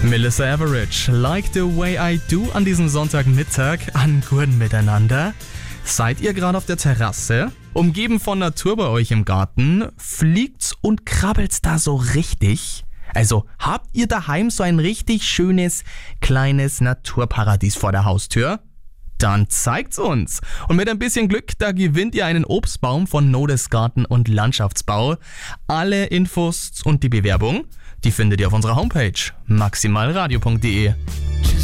Melissa Etheridge, Like the Way I Do an diesem Sonntagmittag an Gurden miteinander. Seid ihr gerade auf der Terrasse? Umgeben von Natur bei euch im Garten? Fliegt's und krabbelt's da so richtig? Also habt ihr daheim so ein richtig schönes, kleines Naturparadies vor der Haustür? Dann zeigt's uns. Und mit ein bisschen Glück, da gewinnt ihr einen Obstbaum von Nodes Garten und Landschaftsbau. Alle Infos und die Bewerbung, die findet ihr auf unserer Homepage maximalradio.de.